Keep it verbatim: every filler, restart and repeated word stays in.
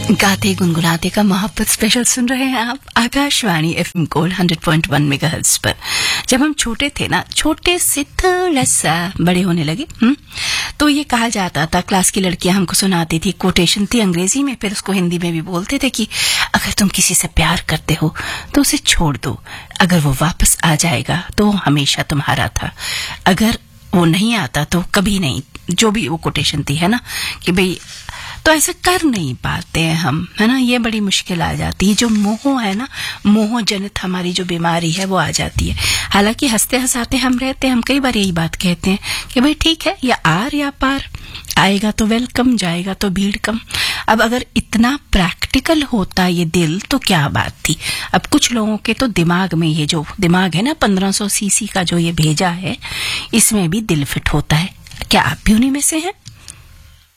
गाते गुनगुनाते का मोहब्बत स्पेशल सुन रहे हैं आप Akashvani FM gold hundred point one megahertz पर। जब हम छोटे थे ना, छोटे से थोड़ा सा बड़े होने लगे हुँ? तो ये कहा जाता था, क्लास की लड़कियां हमको सुनाती थी, कोटेशन थी अंग्रेजी में, फिर उसको हिंदी में भी बोलते थे कि अगर तुम किसी से प्यार करते हो तो उसे छोड़ दो, अगर वो वापस आ जाएगा तो हमेशा तुम्हारा था, अगर वो नहीं आता तो कभी नहीं। जो भी वो कोटेशन थी, है ना, कि भाई तो ऐसा कर नहीं पाते हैं हम, है ना, ये बड़ी मुश्किल आ जाती है। जो मोह है ना, मोह जनित हमारी जो बीमारी है वो आ जाती है। हालांकि हंसते हंसाते हम रहते हैं, हम कई बार यही बात कहते हैं कि भाई ठीक है, या आर या पार, आएगा तो वेलकम, जाएगा तो भीड़ कम। अब अगर इतना प्रैक्टिकल होता ये दिल तो क्या बात थी। अब कुछ लोगों के तो दिमाग में, ये जो दिमाग है ना पंद्रह सौ सीसी का जो ये भेजा है, इसमें भी दिल फिट होता है। क्या आप भी उन्हीं में से हैं?